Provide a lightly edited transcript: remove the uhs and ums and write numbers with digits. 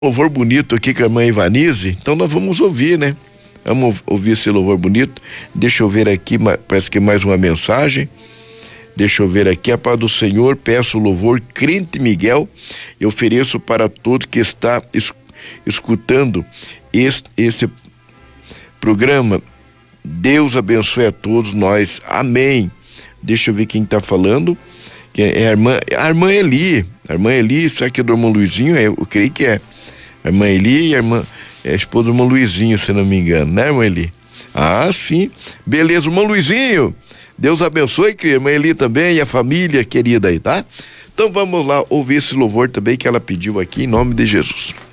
Louvor bonito aqui com a irmã Ivanise, então nós vamos ouvir, né? Vamos ouvir esse louvor bonito. Deixa eu ver aqui, parece que mais uma mensagem. Deixa eu ver aqui, a paz do Senhor, peço o louvor Crente Miguel e ofereço para todo que está escutando esse programa. Deus abençoe a todos nós, amém. Deixa eu ver quem está falando, que é a irmã Eli, será que é do irmão Luizinho? Eu creio que é. A irmã Eli e a esposa do irmão Luizinho, se não me engano, né, irmã Eli? Ah, sim, beleza, irmão Luizinho, Deus abençoe, a irmã Eli também e a família querida aí, tá? Então vamos lá ouvir esse louvor também que ela pediu aqui, em nome de Jesus.